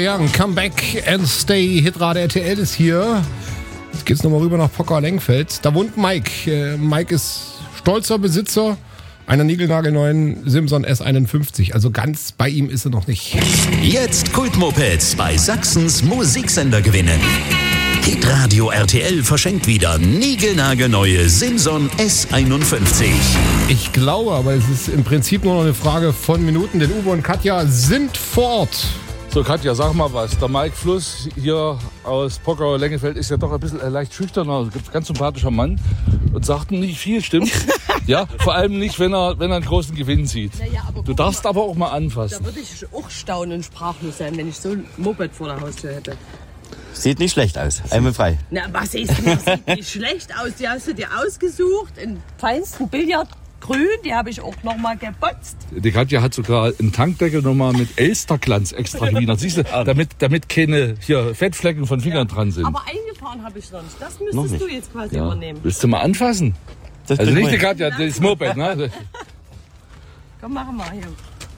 Young, Come Back and Stay. Hitradio RTL ist hier. Jetzt geht's nochmal rüber nach Pockau-Lengfeld. Da wohnt Mike. Mike ist stolzer Besitzer einer niegelnagelneuen Simson S51. Also ganz bei ihm ist er noch nicht. Jetzt Kultmopeds bei Sachsens Musiksender gewinnen. Hitradio RTL verschenkt wieder niegelnagelneue Simson S51. Ich glaube, aber es ist im Prinzip nur noch eine Frage von Minuten, denn Uwe und Katja sind vor Ort. So, Katja, sag mal was. Der Mike Fluss hier aus Pockau-Lengefeld ist ja doch ein bisschen leicht schüchterner. Ein ganz sympathischer Mann und sagt nicht viel, stimmt? Ja, vor allem nicht, wenn er einen großen Gewinn sieht. Ja, du darfst aber auch mal anfassen. Da würde ich auch staunen und sprachlos sein, wenn ich so ein Moped vor der Haustür hätte. Sieht nicht schlecht aus, einwandfrei. Na, was ist denn? Sieht nicht schlecht aus. Die hast du dir ausgesucht, in feinsten Billardgrün. Die habe ich auch noch mal geputzt. Die Katja hat sogar einen Tankdeckel nochmal mit Elsterglanz extrahiert. Siehst du, damit keine hier Fettflecken von Fingern dran sind. Aber eingefahren habe ich noch nicht. Das müsstest du jetzt quasi übernehmen. Willst du mal anfassen? Das also nicht die Katja, das Moped, ne? Komm, machen wir hier.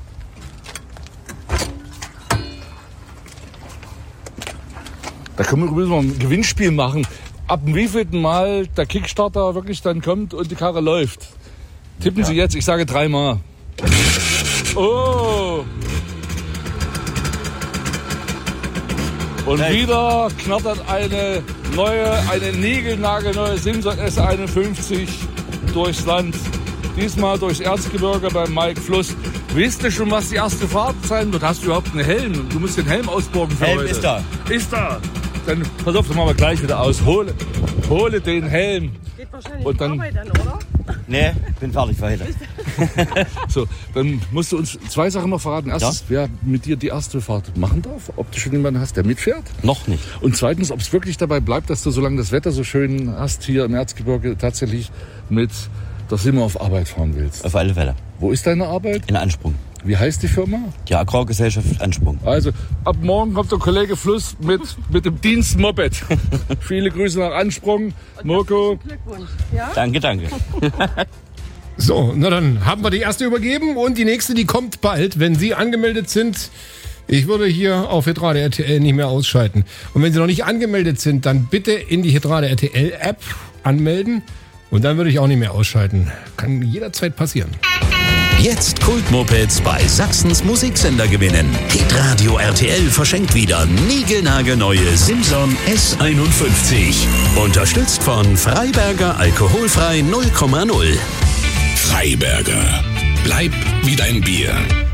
Da können wir mal ein Gewinnspiel machen. Ab dem wievielten Mal der Kickstarter wirklich dann kommt und die Karre läuft. Tippen Sie jetzt, ich sage 3 Mal. Oh! Und wieder knattert eine niegelnagelneue Simson S51 durchs Land. Diesmal durchs Erzgebirge beim Mike Fluss. Weißt du schon, was die erste Fahrt sein wird? Hast du überhaupt einen Helm? Du musst den Helm ausborgen für Helm heute. ist da. Ist da. Dann pass auf, dann machen wir gleich wieder aus. Hole den Helm. Geht wahrscheinlich Und dann, Arbeit dann, oder? Nee, bin fertig für heute. so, dann musst du uns 2 Sachen noch verraten. Erstens, wer mit dir die erste Fahrt machen darf. Ob du schon jemanden hast, der mitfährt. Noch nicht. Und zweitens, ob es wirklich dabei bleibt, dass du, solange das Wetter so schön hast, hier im Erzgebirge tatsächlich mit der Simmer auf Arbeit fahren willst. Auf alle Fälle. Wo ist deine Arbeit? In Ansprung. Wie heißt die Firma? Die Agrargesellschaft Ansprung. Also, ab morgen kommt der Kollege Fluss mit dem Dienstmoped. Viele Grüße nach Ansprung. Mirko. Glückwunsch. Ja? Danke. So, na dann haben wir die erste übergeben und die nächste, die kommt bald, wenn Sie angemeldet sind. Ich würde hier auf Hitradio RTL nicht mehr ausschalten. Und wenn Sie noch nicht angemeldet sind, dann bitte in die Hitradio RTL App anmelden und dann würde ich auch nicht mehr ausschalten. Kann jederzeit passieren. Jetzt Kultmopeds bei Sachsens Musiksender gewinnen. Hitradio RTL verschenkt wieder niegelnagelneue Simson S51. Unterstützt von Freiberger Alkoholfrei 0,0. Freiberger. Bleib wie dein Bier.